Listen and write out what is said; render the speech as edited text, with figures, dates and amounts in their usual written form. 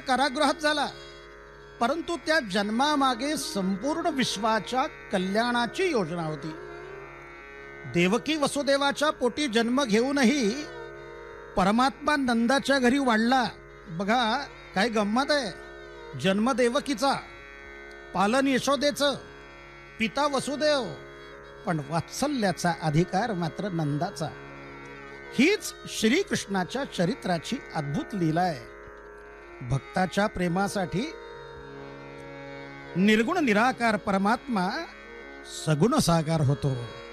कारागृहात झाला, परंतु त्या जन्मामागे संपूर्ण विश्वाच्या कल्याणाची योजना होती. देवकी वसुदेवाच्या पोटी जन्म घेऊनही परमात्मा नंदाच्या घरी वाढला. बघा काय गंमत आहे. जन्म देवकीचा, पालन यशोदेचं, पिता वसुदेव, पण वात्सल्याचा अधिकार मात्र नंदाचा. हीच श्रीकृष्णाच्या चरित्राची अद्भुत लीला आहे. भक्ताच्या प्रेमासाठी निर्गुण निराकार परमात्मा सगुण साकार होतो.